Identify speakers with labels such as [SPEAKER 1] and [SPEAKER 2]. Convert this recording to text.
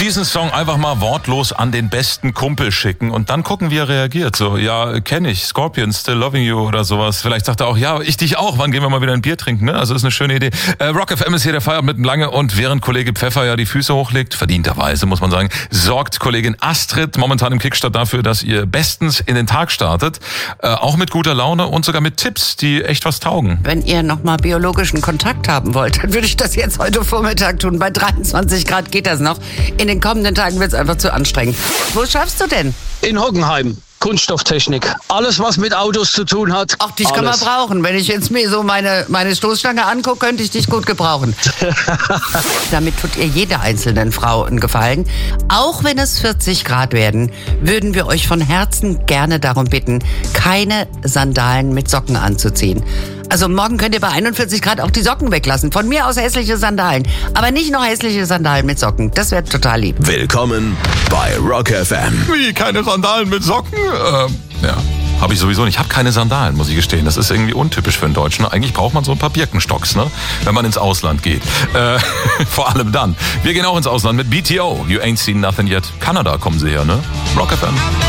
[SPEAKER 1] diesen Song einfach mal wortlos an den besten Kumpel schicken und dann gucken, wie er reagiert. So, ja, kenne ich, Scorpions, Still Loving You oder sowas. Vielleicht sagt er auch, ja, ich dich auch, wann gehen wir mal wieder ein Bier trinken, ne? Also ist eine schöne Idee. Rock FM ist hier der Feierabend mit dem Lange und während Kollege Pfeffer ja die Füße hochlegt, verdienterweise muss man sagen, sorgt Kollegin Astrid momentan im Kickstart dafür, dass ihr bestens in den Tag startet. Auch mit guter Laune und sogar mit Tipps, die echt was taugen.
[SPEAKER 2] Wenn ihr nochmal biologischen Kontakt haben wollt, dann würde ich das jetzt heute Vormittag tun. Bei 23 Grad geht das noch. In den kommenden Tagen wird es einfach zu anstrengend. Wo schaffst du denn?
[SPEAKER 3] In Hockenheim. Kunststofftechnik. Alles, was mit Autos zu tun hat.
[SPEAKER 2] Ach, dich kann man brauchen. Wenn ich jetzt mir so meine Stoßstange angucke, könnte ich dich gut gebrauchen. Damit tut ihr jeder einzelnen Frau einen Gefallen. Auch wenn es 40 Grad werden, würden wir euch von Herzen gerne darum bitten, keine Sandalen mit Socken anzuziehen. Also morgen könnt ihr bei 41 Grad auch die Socken weglassen. Von mir aus hässliche Sandalen. Aber nicht noch hässliche Sandalen mit Socken. Das wäre total lieb.
[SPEAKER 4] Willkommen bei Rock FM.
[SPEAKER 1] Wie, keine Sandalen mit Socken? Ja, habe ich sowieso nicht. Ich habe keine Sandalen, muss ich gestehen. Das ist irgendwie untypisch für einen Deutschen. Eigentlich braucht man so ein paar Birkenstocks, ne? Wenn man ins Ausland geht. Vor allem dann. Wir gehen auch ins Ausland mit BTO. You ain't seen nothing yet. Kanada kommen sie her, ne? Rock FM.